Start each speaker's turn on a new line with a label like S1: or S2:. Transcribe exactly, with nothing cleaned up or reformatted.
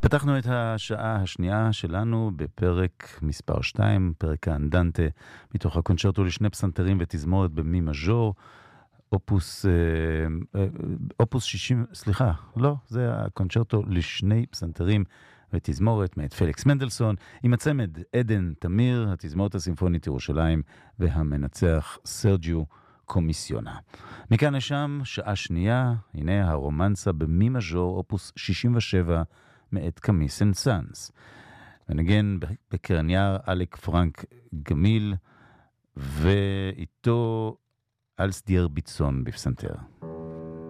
S1: פתחנו את השעה השנייה שלנו בפרק מספר שתיים, פרק האנדנטה, מתוך הקונצ'רטו לשני פסנתרים ותזמורת במי מז'ור, אופוס, אופוס שישים, סליחה, לא, זה הקונצ'רטו לשני פסנתרים ותזמורת מאת פליקס מנדלסון, עם הצמד עדן תמיר, התזמורת הסימפונית ירושלים, והמנצח סרג'יו קומיסיונה. מכאן לשם, שעה שנייה, הנה הרומנסה במי מז'ור, אופוס שישים ושבע, מאת קאמי סן-סאנס. ונגן בקרניאר אלק פרנק גמיל, ואיתו אלסדייר ביטסון בפסנתר.